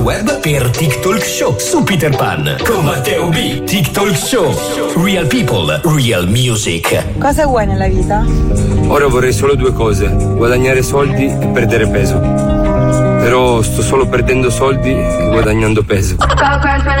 Web per TikTok Show su Peter Pan con Matteo B. TikTok Show. Real people, real music. Cosa vuoi nella vita? Ora vorrei solo due cose: guadagnare soldi e perdere peso. Però sto solo perdendo soldi e guadagnando peso.